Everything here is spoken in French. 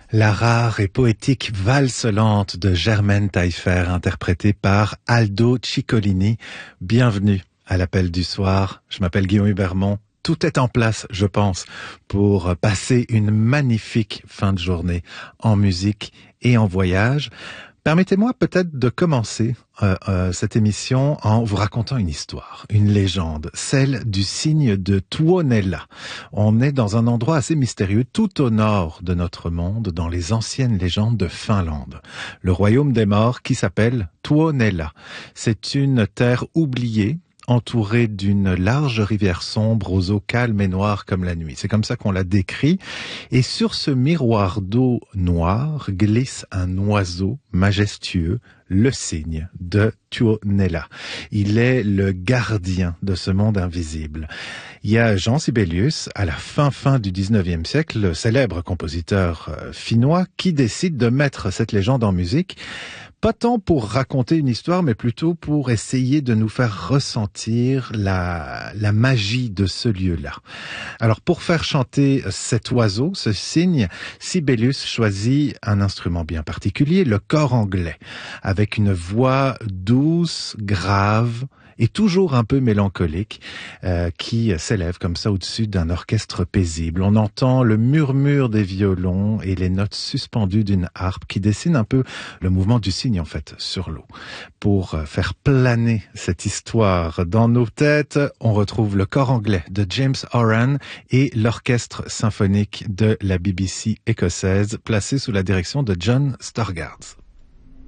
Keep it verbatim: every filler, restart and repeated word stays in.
La rare et poétique valse lente de Germaine Taillefer, interprétée par Aldo Ciccolini. Bienvenue à l'appel du soir. Je m'appelle Guillaume Hubermont. Tout est en place, je pense, pour passer une magnifique fin de journée en musique et en voyage. Permettez-moi peut-être de commencer euh, euh, cette émission en vous racontant une histoire, une légende, celle du cygne de Tuonela. On est dans un endroit assez mystérieux, tout au nord de notre monde, dans les anciennes légendes de Finlande. Le royaume des morts qui s'appelle Tuonela. C'est une terre oubliée, entouré d'une large rivière sombre aux eaux calmes et noires comme la nuit. C'est comme ça qu'on l'a décrit. Et sur ce miroir d'eau noire glisse un oiseau majestueux, le cygne de Tuonela. Il est le gardien de ce monde invisible. Il y a Jean Sibelius, à la fin fin du dix-neuvième siècle, le célèbre compositeur finnois, qui décide de mettre cette légende en musique. Pas tant pour raconter une histoire, mais plutôt pour essayer de nous faire ressentir la, la magie de ce lieu-là. Alors, pour faire chanter cet oiseau, ce cygne, Sibelius choisit un instrument bien particulier, le cor anglais, avec une voix douce, grave, et toujours un peu mélancolique, euh, qui s'élève comme ça au-dessus d'un orchestre paisible. On entend le murmure des violons et les notes suspendues d'une harpe qui dessine un peu le mouvement du cygne, en fait, sur l'eau. Pour faire planer cette histoire dans nos têtes, on retrouve le cor anglais de James Horan et l'orchestre symphonique de la B B C écossaise, placé sous la direction de John Stargard.